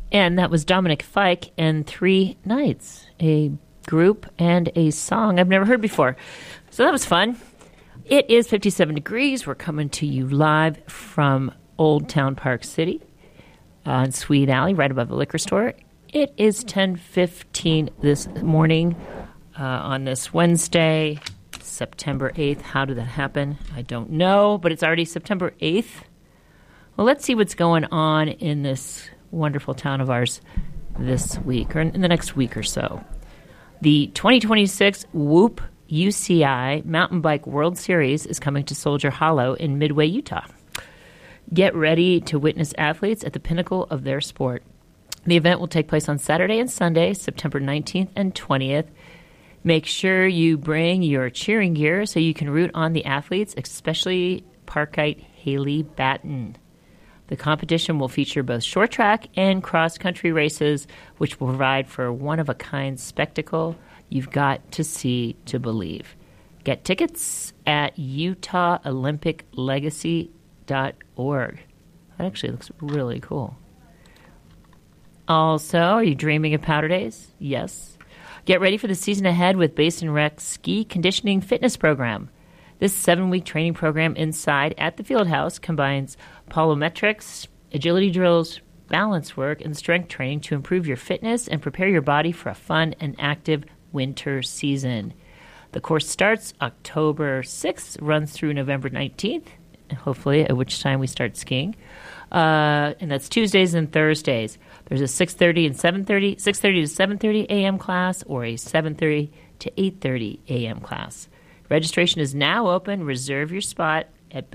And that was Dominic Fike and Three Nights, a group and a song I've never heard before. So that was fun. It is 57 degrees. We're coming to you live from Old Town Park City on Sweet Alley, right above the liquor store. It is 10:15 this morning on this Wednesday, September 8th. How did that happen? I don't know, but it's already September 8th. Well, let's see what's going on in this wonderful town of ours this week, or in the next week or so. The 2026 Whoop UCI Mountain Bike World Series is coming to Soldier Hollow in Midway, Utah. Get ready to witness athletes at the pinnacle of their sport. The event will take place on Saturday and Sunday, September 19th and 20th. Make sure you bring your cheering gear so you can root on the athletes, especially Parkite Haley Batten. The competition will feature both short track and cross-country races, which will provide for a one-of-a-kind spectacle you've got to see to believe. Get tickets at UtahOlympicLegacy.org. That actually looks really cool. Also, are you dreaming of powder days? Yes. Get ready for the season ahead with Basin Rec Ski Conditioning Fitness Program. This 7-week training program inside at the Fieldhouse combines plyometrics, agility drills, balance work, and strength training to improve your fitness and prepare your body for a fun and active winter season. The course starts October 6th, runs through November 19th, hopefully, at which time we start skiing. And that's Tuesdays and Thursdays. There's a 6:30 to 7:30 a.m. class or a 7:30 to 8:30 a.m. class. Registration is now open. Reserve your spot at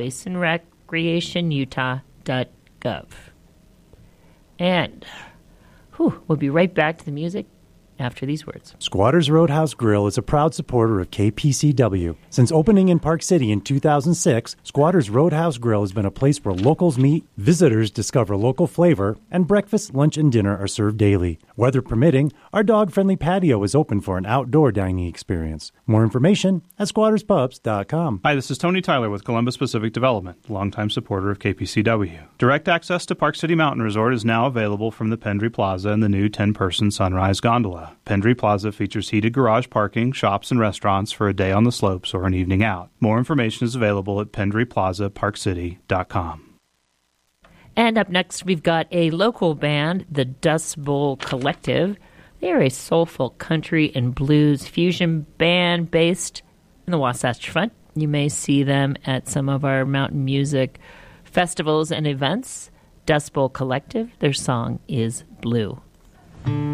basinrecreationutah.gov. And we'll be right back to the music after these words. Squatters Roadhouse Grill is a proud supporter of KPCW. Since opening in Park City in 2006, Squatters Roadhouse Grill has been a place where locals meet, visitors discover local flavor, and breakfast, lunch, and dinner are served daily. Weather permitting, our dog-friendly patio is open for an outdoor dining experience. More information at squatterspubs.com. Hi, this is Tony Tyler with Columbus Pacific Development, longtime supporter of KPCW. Direct access to Park City Mountain Resort is now available from the Pendry Plaza and the new 10-person Sunrise Gondola. Pendry Plaza features heated garage parking, shops, and restaurants for a day on the slopes or an evening out. More information is available at pendryplazaparkcity.com. And up next, we've got a local band, the Dust Bowl Collective. They are a soulful country and blues fusion band based in the Wasatch Front. You may see them at some of our mountain music festivals and events. Dust Bowl Collective, their song is Blue.